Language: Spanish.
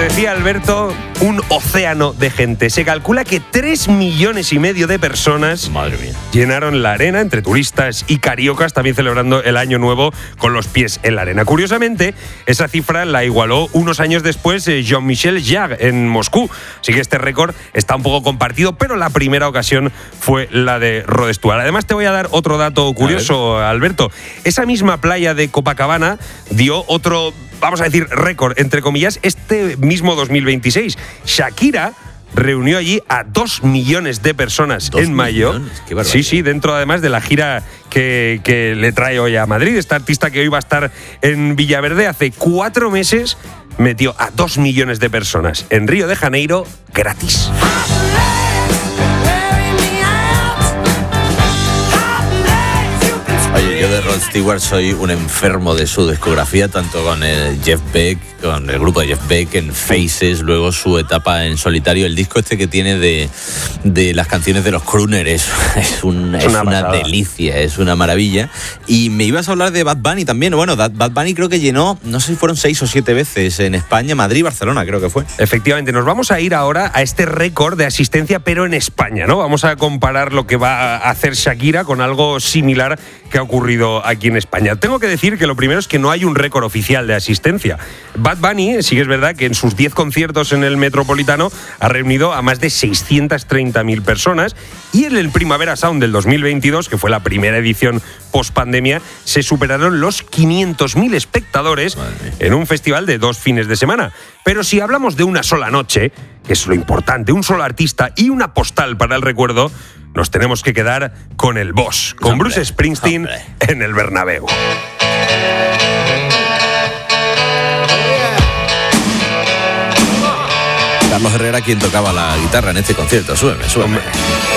decía Alberto, un océano de gente. Se calcula que 3,5 millones de personas llenaron la arena entre turistas y cariocas, también celebrando el Año Nuevo con los pies en la arena. Curiosamente, esa cifra la igualó unos años después Jean-Michel Jarre en Moscú. Así que este récord está un poco compartido, pero la primera ocasión fue la de Rod Stewart. Además, te voy a dar otro dato curioso, Alberto. Esa misma playa de Copacabana dio otro, vamos a decir, récord, entre comillas, este mismo 2026. Shakira reunió allí a 2 millones de personas en mayo. Sí, dentro además de la gira que le trae hoy a Madrid. Esta artista que hoy va a estar en Villaverde hace 4 meses metió a 2 millones de personas en Río de Janeiro gratis. Oye, yo de Rod Stewart soy un enfermo de su discografía, tanto con el Jeff Beck, con el grupo de Jeff Beck, en Faces, luego su etapa en solitario. El disco este que tiene de las canciones de los crooners es una delicia, es una maravilla. Y me ibas a hablar de Bad Bunny también. Bueno, Bad Bunny creo que llenó, no sé si fueron 6 o 7 veces en España, Madrid, Barcelona, creo que fue. Efectivamente, nos vamos a ir ahora a este récord de asistencia, pero en España, ¿no? Vamos a comparar lo que va a hacer Shakira con algo similar que ha ocurrido aquí en España. Tengo que decir que lo primero es que no hay un récord oficial de asistencia. Bad Bunny, sí que es verdad que en sus 10 conciertos en el Metropolitano ha reunido a más de 630.000 personas, y en el Primavera Sound del 2022, que fue la primera edición post-pandemia, se superaron los 500.000 espectadores en un festival de 2 fines de semana. Pero si hablamos de una sola noche, que es lo importante, un solo artista y una postal para el recuerdo, nos tenemos que quedar con el boss, con Bruce Springsteen en el Bernabéu. Carlos Herrera, quien tocaba la guitarra en este concierto. Súbeme.